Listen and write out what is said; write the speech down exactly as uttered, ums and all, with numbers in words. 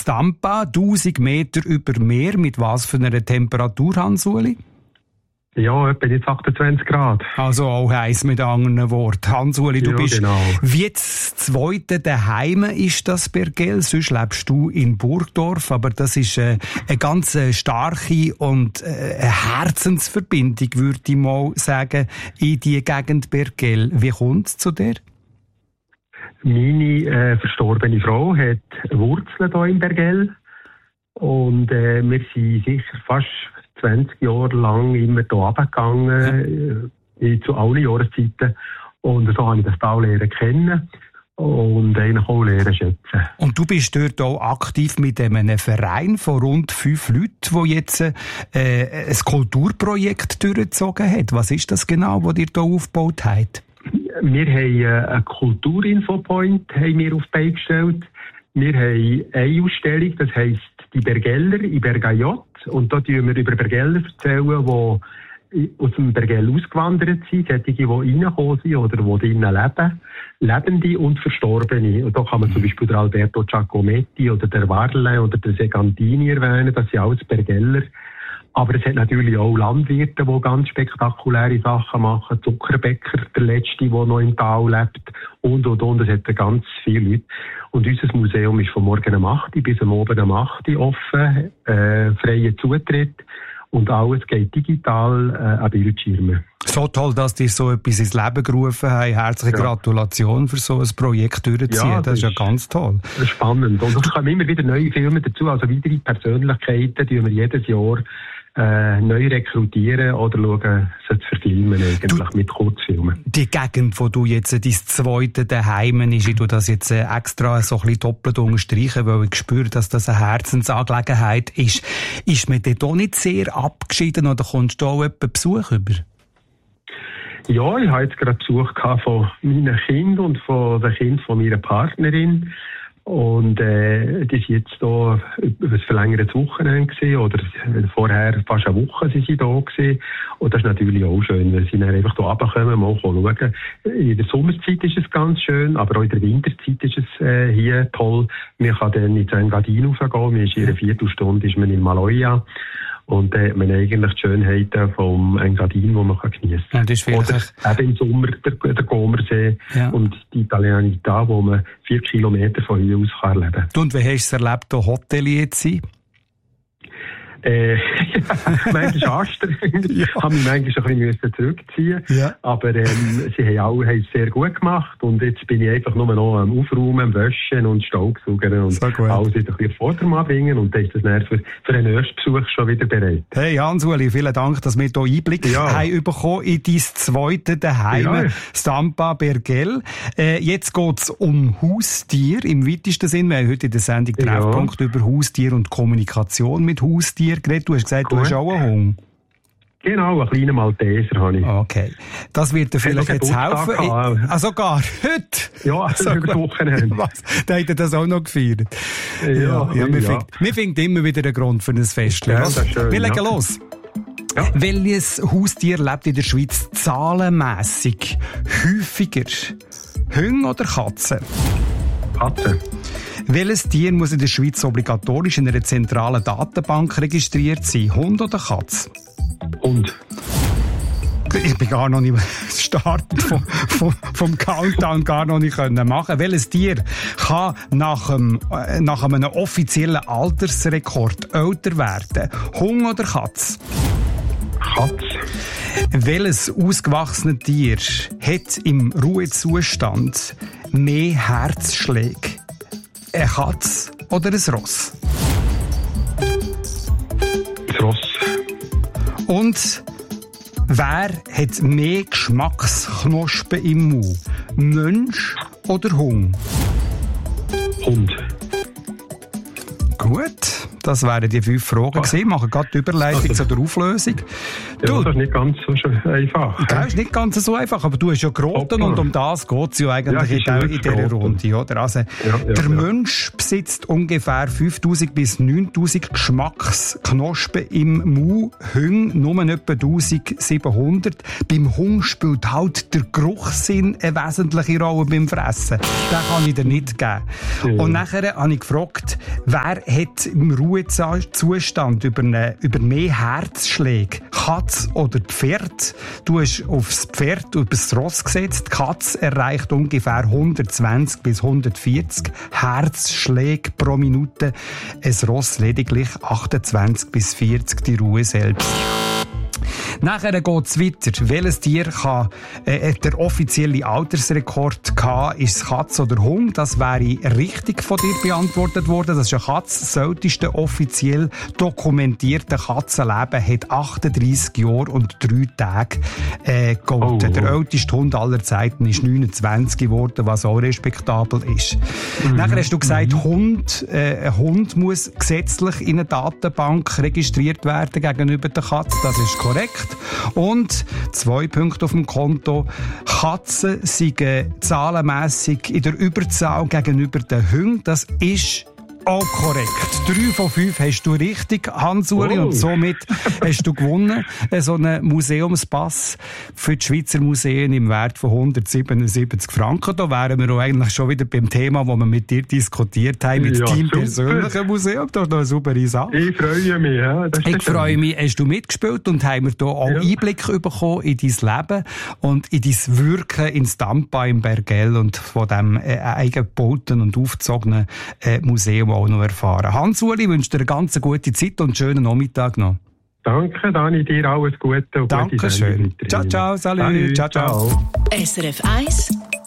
Stampa, tausend Meter über Meer. Mit was für einer Temperatur, Hans-Uli? Ja, etwa jetzt achtundzwanzig Grad. Also auch heiß mit anderen Worten. Hans-Uli, du ja, bist genau. wie das zweite daheim ist das Bergell. Sonst lebst du in Burgdorf, aber das ist äh, eine ganz starke und äh, eine Herzensverbindung, würde ich mal sagen, in die Gegend Bergell. Wie kommt es zu dir? Meine äh, verstorbene Frau hat Wurzeln hier in Bergell und äh, wir sind sicher fast zwanzig Jahre lang immer hier runtergegangen, äh, zu allen Jahreszeiten. Und so habe ich das Tal lernen kennen und eigentlich auch lernen schätzen. Und du bist dort auch aktiv mit einem Verein von rund fünf Leuten, der jetzt äh, ein Kulturprojekt durchgezogen hat. Was ist das genau, was ihr hier aufgebaut habt? Wir haben einen Kulturinfopoint haben wir auf die Beine gestellt. Wir haben eine Ausstellung, das heisst «Die Bergeller» in Bergajot. Und da erzählen wir über Bergeller, erzählen, die aus dem Bergell ausgewandert sind, solche, die reingekommen sind oder die drinnen leben, Lebende und Verstorbene. Und da kann man zum Beispiel den Alberto Giacometti oder der Varle oder der Segantini erwähnen, das sind alles Bergeller. Aber es hat natürlich auch Landwirte, die ganz spektakuläre Sachen machen. Zuckerbäcker, der Letzte, der noch im Tal lebt. Und, und, und. Es hat ganz viele Leute. Und unser Museum ist von morgen um acht Uhr bis am Abend um acht Uhr offen. Äh, freier Zutritt. Und alles geht digital äh, an Bildschirmen. So toll, dass die so etwas ins Leben gerufen haben. Herzliche ja. Gratulation für so ein Projekt durchzuziehen. Ja, das, das ist ja ganz toll. Spannend. Und es kommen immer wieder neue Filme dazu. Also weitere Persönlichkeiten, die wir jedes Jahr äh, neu rekrutieren oder schauen, sie zu verfilmen, eigentlich du, mit Kurzfilmen. Die Gegend, wo du jetzt dein zweite daheim ist, ich tu das jetzt extra so ein bisschen doppelt unterstreichen, weil ich spüre, dass das eine Herzensangelegenheit ist. Ist man dort auch nicht sehr abgeschieden oder kommst du auch jemanden Besuch über? Ja, ich hatte jetzt gerade Besuch von meinen Kindern und von den Kindern von meiner Partnerin. Und äh, die sind jetzt hier über ein verlängertes Wochenende gewesen, oder vorher fast eine Woche sind sie da gewesen. Und das ist natürlich auch schön, wenn sie dann einfach hier runterkommen, mal schauen. In der Sommerzeit ist es ganz schön, aber auch in der Winterzeit ist es äh, hier toll. Man kann dann in Engadin raufgehen, man ist in einer Viertelstunde ist man in Maloja. Und da äh, hat man eigentlich die Schönheiten vom Engadin, die man geniessen kann. Ja, oder eben im Sommer der, der Comersee ja. und die Italianità, wo man vier Kilometer von hier aus kann erleben kann. Und wie hast du es erlebt, hier Hotelier zu sein? Äh, manchmal anstrengend. Ja. Ich musste mich manchmal ein bisschen zurückziehen. Ja. Aber ähm, sie haben alle haben es sehr gut gemacht. Und jetzt bin ich einfach nur noch am Aufräumen, am Waschen und Staubsaugern und so alles wieder ein bisschen auf Vordermann bringen. Und dann ist das dann für, für den nächsten Besuch schon wieder bereit. Hey Hans-Uli, vielen Dank, dass wir hier Einblick ja. haben bekommen in dein zweite daheim, ja. Stampa Bergell. Äh, jetzt geht es um Haustier im weitesten Sinn. Wir haben heute in der Sendung Treffpunkt ja. über Haustier und Kommunikation mit Haustier geredet. Du hast gesagt, du hast auch einen Hund. Genau, einen kleinen Malteser habe ich. Okay. Das wird dir vielleicht jetzt helfen. Ich, ah, sogar heute? Ja, also über das Wochenende. Was? Da hat er das auch noch gefeiert. Ja, ja, ja, ja, wir, ja. Finden, wir finden immer wieder einen Grund für ein Fest. Ja, das ist schön, wir legen ja. los. Ja. Welches Haustier lebt in der Schweiz zahlenmässig häufiger? Hunde oder Katzen? Katzen. Welches Tier muss in der Schweiz obligatorisch in einer zentralen Datenbank registriert sein? Hund oder Katz? Hund. Ich bin gar noch nicht Start vom, vom, vom Countdown gar noch nicht können machen. Welches Tier kann nach einem, nach einem offiziellen Altersrekord älter werden? Hund oder Katz? Katz. Welches ausgewachsene Tier hat im Ruhezustand mehr Herzschläge? Eine Katz oder ein Ross? Ein Ross. Und wer hat mehr Geschmacksknospen im Mund? Mensch oder Hund? Hund. Gut, Das wären die fünf Fragen gewesen. Wir machen gerade die Überleitung also, zu der Auflösung. Du, ja, das ist nicht ganz so einfach. Das ist nicht ganz so einfach, aber du hast ja geraten und um das geht es ja eigentlich ja, in, in dieser Runde. Oder? Also, ja, ja, der ja. Mensch besitzt ungefähr fünftausend bis neuntausend Geschmacksknospen im Mund, Hunde nur etwa eintausendsiebenhundert. Beim Hund spielt halt der Geruchssinn eine wesentliche Rolle beim Fressen. Den kann ich dir nicht geben. Ja. Und nachher habe ich gefragt, wer hat im Ruhezustand über, eine, über mehr Herzschläge? Katz oder Pferd? Du hast aufs Pferd, auf das Ross gesetzt. Die Katz erreicht ungefähr hundertzwanzig bis hundertvierzig Herzschläge pro Minute. Ein Ross lediglich achtundzwanzig bis vierzig, die Ruhe selbst. Nachher geht es weiter. Welches Tier kann, äh, der offizielle Altersrekord haben? Ist es Katz oder Hund? Das wäre richtig von dir beantwortet worden. Das ist eine Katze. Das älteste offiziell dokumentierte Katzenleben hat achtunddreissig Jahre und drei Tage äh, gelten. Oh, oh. Der älteste Hund aller Zeiten ist neunundzwanzig geworden, was auch respektabel ist. Mhm. Nachher hast du gesagt, mhm. Hund, äh, ein Hund muss gesetzlich in eine Datenbank registriert werden gegenüber der Katze. Das ist korrekt. Und zwei Punkte auf dem Konto. Katzen sind zahlenmässig in der Überzahl gegenüber den Hunden. Das ist auch korrekt. Drei von fünf hast du richtig, Hans-Uli, oh. Und somit hast du gewonnen. So einen Museumspass für die Schweizer Museen im Wert von hundertsiebenundsiebzig Franken. Da wären wir auch eigentlich schon wieder beim Thema, das wir mit dir diskutiert haben, mit ja, deinem super. persönlichen Museum. Das ist doch eine super Sache. Ich freue mich. Ja, das ich freue mich. Hast du mitgespielt und haben wir hier auch ja. Einblick bekommen in dein Leben und in dein Wirken in Stampa im Bergell und von diesem äh, eigengebauten und aufgezogenen äh, Museum auch noch erfahren. Hans-Uli, wünsche dir eine ganz gute Zeit und einen schönen Nachmittag noch. Danke, Dani, dir alles Gute. Und Dankeschön. Ciao, ciao, salut. Ciao, ciao. S R F eins